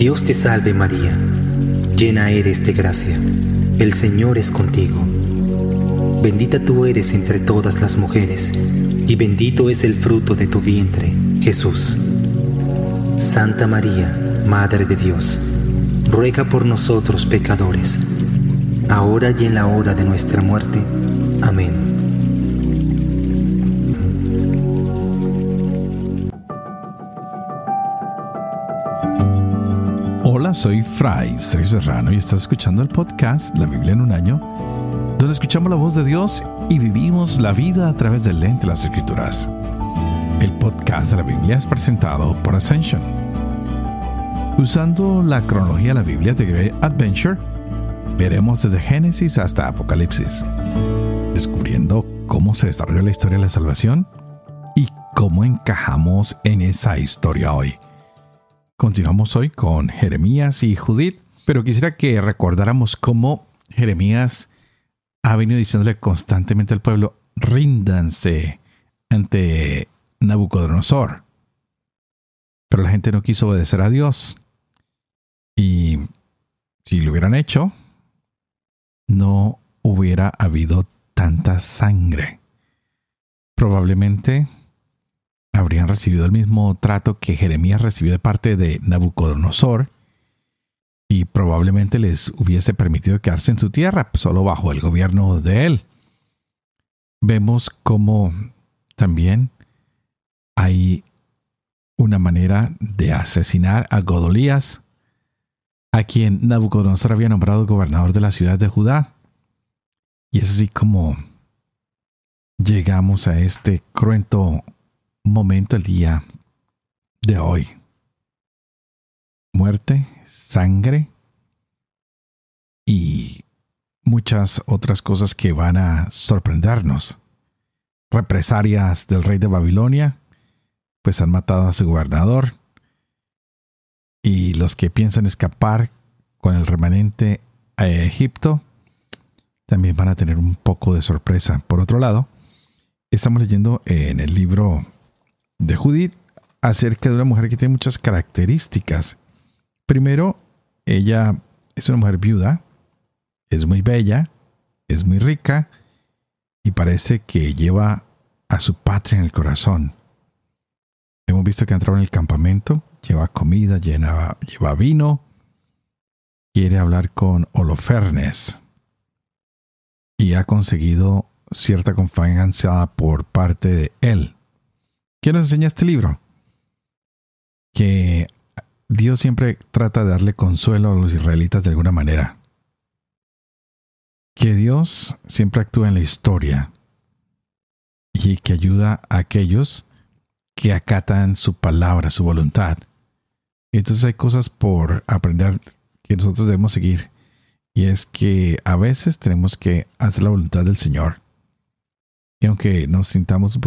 Dios te salve María, llena eres de gracia, el Señor es contigo. Bendita tú eres entre todas las mujeres, y bendito es el fruto de tu vientre, Jesús. Santa María, Madre de Dios, ruega por nosotros pecadores, ahora y en la hora de nuestra muerte. Amén. Hola, soy Fray Sergio Serrano y estás escuchando el podcast La Biblia en un año, donde escuchamos la voz de Dios y vivimos la vida a través del lente de las Escrituras. El podcast de la Biblia es presentado por Ascension. Usando la cronología de la Biblia de Great Adventure, veremos desde Génesis hasta Apocalipsis, descubriendo cómo se desarrolla la historia de la salvación y cómo encajamos en esa historia hoy. Continuamos hoy con Jeremías y Judith, pero quisiera que recordáramos cómo Jeremías ha venido diciéndole constantemente al pueblo: ríndanse ante Nabucodonosor. Pero la gente no quiso obedecer a Dios. Y si lo hubieran hecho, no hubiera habido tanta sangre. Probablemente habrían recibido el mismo trato que Jeremías recibió de parte de Nabucodonosor, y probablemente les hubiese permitido quedarse en su tierra, solo bajo el gobierno de él. Vemos cómo también hay una manera de asesinar a Godolías, a quien Nabucodonosor había nombrado gobernador de la ciudad de Judá. Y es así como llegamos a este cruento momento el día de hoy. Muerte, sangre y muchas otras cosas que van a sorprendernos. Represalias del rey de Babilonia, pues han matado a su gobernador, y los que piensan escapar con el remanente a Egipto también van a tener un poco de sorpresa. Por otro lado, estamos leyendo en el libro de Judith acerca de una mujer que tiene muchas características. Primero, ella es una mujer viuda, es muy bella, es muy rica y parece que lleva a su patria en el corazón. Hemos visto que ha entrado en el campamento, lleva comida, lleva vino, quiere hablar con Holofernes y ha conseguido cierta confianza por parte de él. ¿Qué nos enseña este libro? Que Dios siempre trata de darle consuelo a los israelitas de alguna manera. Que Dios siempre actúa en la historia y que ayuda a aquellos que acatan su palabra, su voluntad. Entonces hay cosas por aprender que nosotros debemos seguir. Y es que a veces tenemos que hacer la voluntad del Señor. Y aunque nos sintamos un